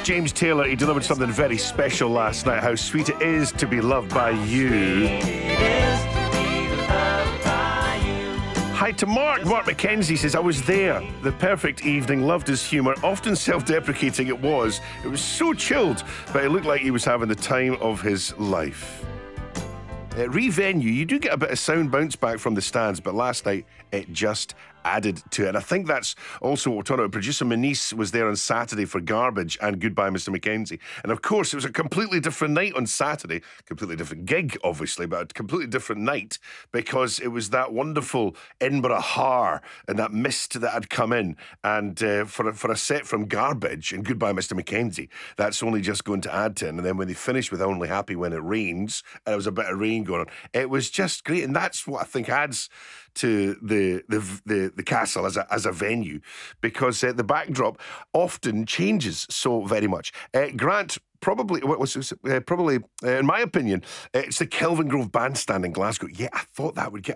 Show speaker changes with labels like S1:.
S1: James Taylor, he delivered something very special last night. How sweet it is to be loved by you. Hi to Mark. Mark McKenzie says, I was there. The perfect evening, loved his humour, often self-deprecating it was. It was so chilled, but it looked like he was having the time of his life. Re-venue, you do get a bit of sound bounce back from the stands, but last night it just added to it. And I think that's also what we're talking about. Producer Manice was there on Saturday for Garbage and Goodbye Mr. Mackenzie. And of course, it was a completely different night on Saturday. Completely different gig, obviously, but a completely different night because it was that wonderful Edinburgh har and that mist that had come in. And for a set from Garbage and Goodbye Mr. Mackenzie, that's only just going to add to it. And then when they finished with Only Happy When It Rains, and there was a bit of rain going on, it was just great. And that's what I think adds to the castle as a venue, because the backdrop often changes so very much. Grant, probably, in my opinion, it's the Kelvin Grove Bandstand in Glasgow. Yeah, I thought that would get